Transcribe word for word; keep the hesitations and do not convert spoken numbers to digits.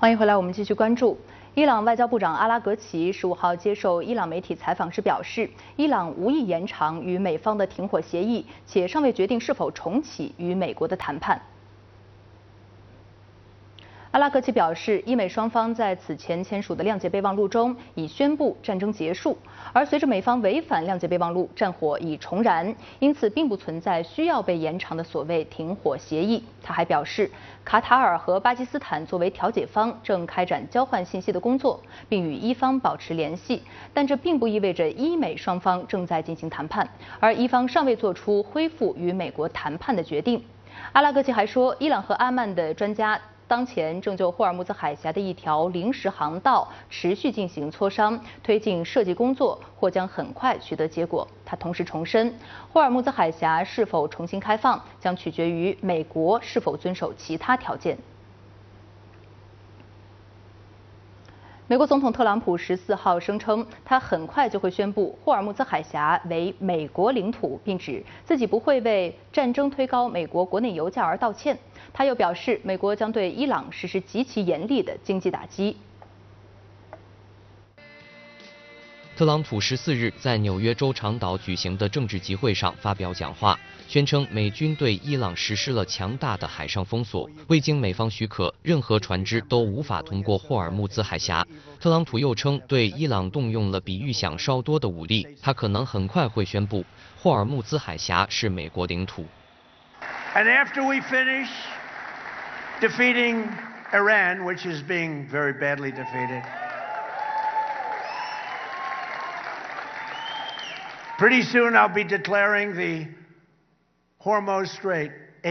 欢迎回来，我们继续关注。伊朗外交部长阿拉格齐十五号接受伊朗媒体采访时表示，伊朗无意延长与美方的停火协议，且尚未决定是否重启与美国的谈判。 阿拉格齐表示，伊美双方在此前签署的谅解备忘录中已宣布战争结束，而随着美方违反谅解备忘录，战火已重燃，因此并不存在需要被延长的所谓停火协议。他还表示，卡塔尔和巴基斯坦作为调解方正开展交换信息的工作，并与伊方保持联系，但这并不意味着伊美双方正在进行谈判，而伊方尚未做出恢复与美国谈判的决定。阿拉格齐还说，伊朗和阿曼的专家 当前正就霍尔木兹海峡的一条临时航道持续进行磋商，推进设计工作，或将很快取得结果。他同时重申，霍尔木兹海峡是否重新开放，将取决于美国是否遵守其他条件。 美国总统特朗普十四号声称，他很快就会宣布霍尔木兹海峡为美国领土，并指自己不会为战争推高美国国内油价而道歉。他又表示，美国将对伊朗实施极其严厉的经济打击。 特朗普十四日在纽约州长岛举行的政治集会上发表讲话，宣称美军对伊朗实施了强大的海上封锁，未经美方许可，任何船只都无法通过霍尔木兹海峡。特朗普又称对伊朗动用了比预想稍多的武力，他可能很快会宣布霍尔木兹海峡是美国领土。 And after we finish defeating Iran, which is being very badly defeated. Pretty soon I'll be declaring the Hormuz Strait